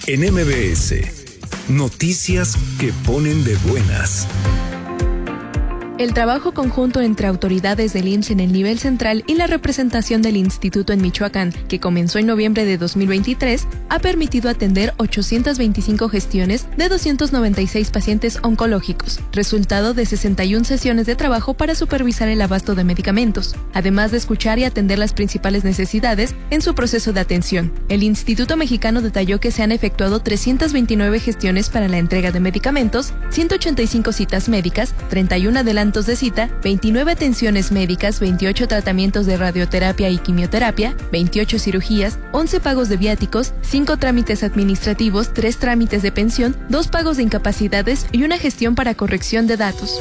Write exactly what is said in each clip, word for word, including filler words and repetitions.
En M B S, noticias que ponen de buenas. El trabajo conjunto entre autoridades del I M S S en el nivel central y la representación del instituto en Michoacán, que comenzó en noviembre de dos mil veintitrés, ha permitido atender ochocientas veinticinco gestiones de doscientos noventa y seis pacientes oncológicos, resultado de sesenta y una sesiones de trabajo para supervisar el abasto de medicamentos, además de escuchar y atender las principales necesidades en su proceso de atención. El Instituto Mexicano detalló que se han efectuado trescientas veintinueve gestiones para la entrega de medicamentos, ciento ochenta y cinco citas médicas, treinta y uno adelantos de cita, veintinueve atenciones médicas, veintiocho tratamientos de radioterapia y quimioterapia, veintiocho cirugías, once pagos de viáticos, cinco trámites administrativos, tres trámites de pensión, dos pagos de incapacidades y una gestión para corrección de datos.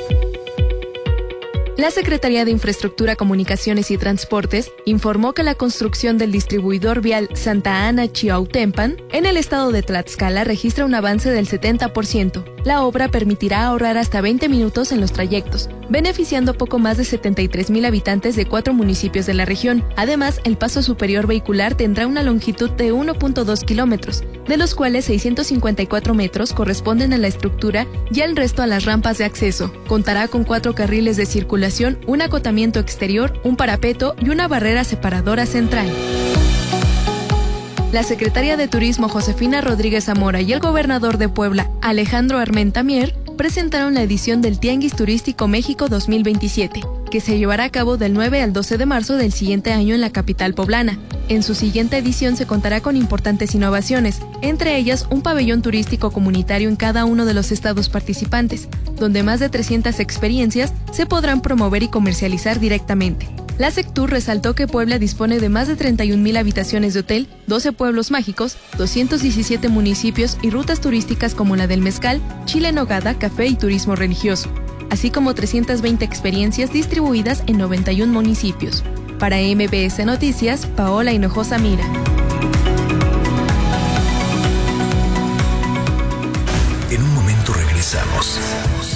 La Secretaría de Infraestructura, Comunicaciones y Transportes informó que la construcción del distribuidor vial Santa Ana-Chiautempan en el estado de Tlaxcala registra un avance del setenta por ciento. La obra permitirá ahorrar hasta veinte minutos en los trayectos, beneficiando a poco más de setenta y tres mil habitantes de cuatro municipios de la región. Además, el paso superior vehicular tendrá una longitud de uno punto dos kilómetros, de los cuales seiscientos cincuenta y cuatro metros corresponden a la estructura y el resto a las rampas de acceso. Contará con cuatro carriles de circulación, un acotamiento exterior, un parapeto y una barrera separadora central. La secretaria de Turismo Josefina Rodríguez Zamora y el gobernador de Puebla, Alejandro Armenta Mier, presentaron la edición del Tianguis Turístico México dos mil veintisiete, que se llevará a cabo del nueve al doce de marzo del siguiente año en la capital poblana. En su siguiente edición se contará con importantes innovaciones, entre ellas un pabellón turístico comunitario en cada uno de los estados participantes, donde más de trescientas experiencias se podrán promover y comercializar directamente. La Sectur resaltó que Puebla dispone de más de treinta y un mil habitaciones de hotel, doce pueblos mágicos, doscientos diecisiete municipios y rutas turísticas como la del mezcal, chile en nogada, café y turismo religioso, así como trescientas veinte experiencias distribuidas en noventa y uno municipios. Para M B S Noticias, Paola Hinojosa Mira. En un momento regresamos.